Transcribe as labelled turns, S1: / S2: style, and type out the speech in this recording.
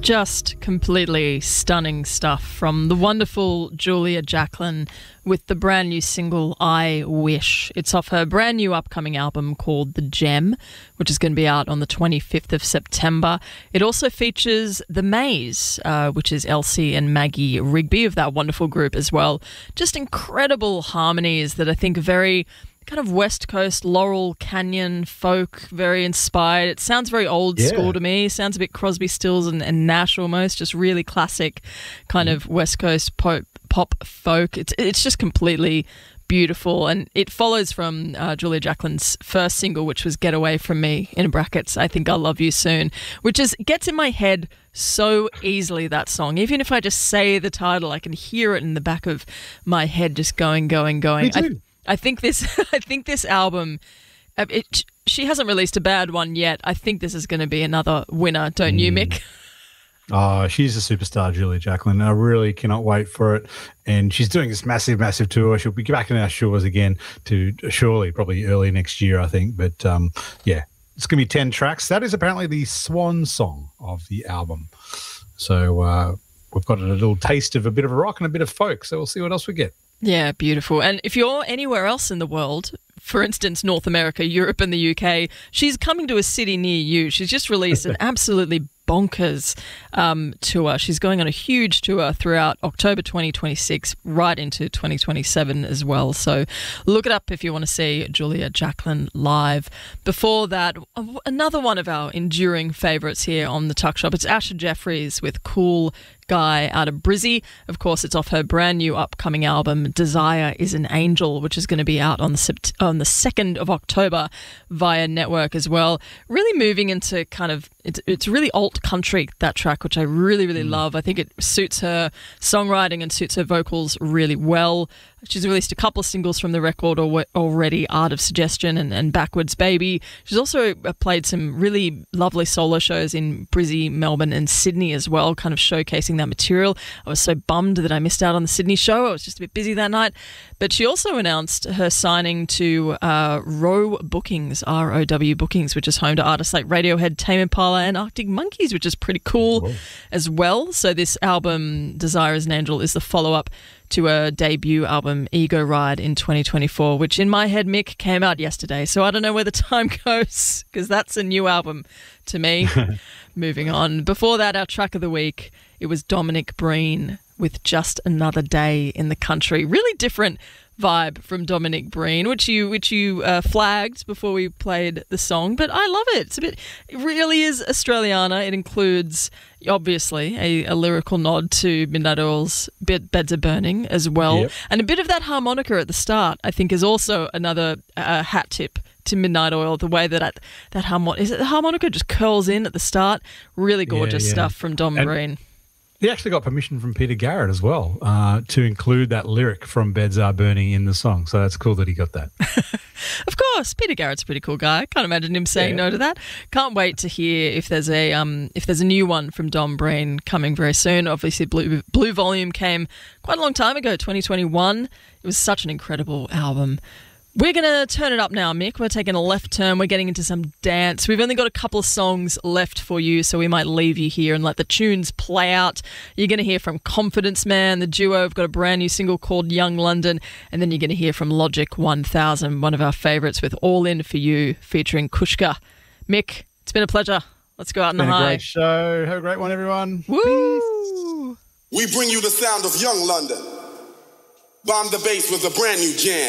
S1: Just completely stunning stuff from the wonderful Julia Jacklin with the brand new single I Wish. It's off her brand new upcoming album called The Gem, which is going to be out on the 25th of September. It also features The Maze, which is Elsie and Maggie Rigby of that wonderful group as well. Just incredible harmonies that I think are very kind of West Coast, Laurel Canyon folk, very inspired. It sounds very old school to me. Sounds a bit Crosby, Stills and Nash almost, just really classic kind of West Coast pop folk. It's just completely beautiful, and it follows from Julia Jacklin's first single, which was Get Away From Me, in brackets, I Think I'll Love You Soon, which gets in my head so easily, that song. Even if I just say the title, I can hear it in the back of my head just going.
S2: Me too.
S1: I think this album, she hasn't released a bad one yet. I think this is going to be another winner, don't you, Mick?
S2: Oh, she's a superstar, Julia Jacklin. I really cannot wait for it. And she's doing this massive, massive tour. She'll be back in our shores again to surely, probably early next year, I think. But yeah, it's going to be 10 tracks. That is apparently the swan song of the album. So we've got a little taste of a bit of a rock and a bit of folk. So we'll see what else we get.
S1: Yeah, beautiful. And if you're anywhere else in the world, for instance, North America, Europe and the UK, she's coming to a city near you. She's just released an absolutely bonkers tour. She's going on a huge tour throughout October 2026 right into 2027 as well. So look it up if you want to see Julia Jacklin live. Before that, another one of our enduring favourites here on the Tuck Shop. It's Asha Jeffries with Cool Guy out of Brizzy. Of course, it's off her brand new upcoming album, Desire is an Angel, which is going to be out on the 2nd of October via Network as well. Really moving into kind of, it's really alt country, that track, which I really, really love. I think it suits her songwriting and suits her vocals really well. She's released a couple of singles from the record already, Art of Suggestion and Backwards Baby. She's also played some really lovely solo shows in Brizzy, Melbourne and Sydney as well, kind of showcasing that material. I was so bummed that I missed out on the Sydney show. I was just a bit busy that night. But she also announced her signing to ROW Bookings, ROW Bookings, which is home to artists like Radiohead, Tame Impala and Arctic Monkeys, which is pretty cool as well. So this album, Desire is an Angel, is the follow-up to a debut album, Ego Ride, in 2024, which in my head, Mick, came out yesterday. So I don't know where the time goes because that's a new album to me. Moving on. Before that, our track of the week, it was Dominic Breen with Just Another Day in the Country. Really different vibe from Dominic Breen, which you flagged before we played the song, but I love it. It really is Australiana. It includes, obviously, a lyrical nod to Midnight Oil's Beds Are Burning as well. Yep. And a bit of that harmonica at the start, I think, is also another hat tip to Midnight Oil, the way that the harmonica just curls in at the start. Really gorgeous stuff from Dom Breen.
S2: He actually got permission from Peter Garrett as well to include that lyric from Beds Are Burning in the song. So that's cool that he got that.
S1: Of course, Peter Garrett's a pretty cool guy. I can't imagine him saying no to that. Can't wait to hear if there's a new one from Dom Breen coming very soon. Obviously, Blue Volume came quite a long time ago, 2021. It was such an incredible album. We're going to turn it up now, Mick. We're taking a left turn. We're getting into some dance. We've only got a couple of songs left for you, so we might leave you here and let the tunes play out. You're going to hear from Confidence Man, the duo. Have got a brand new single called Young London. And then you're going to hear from Logic 1000, one of our favourites, with All In For You, featuring Kushka. Mick, it's been a pleasure. Let's go out on the high.
S2: It's been a great show. Have a great one, everyone.
S1: Woo!
S3: We bring you the sound of Young London. Bomb the bass with a brand new jam.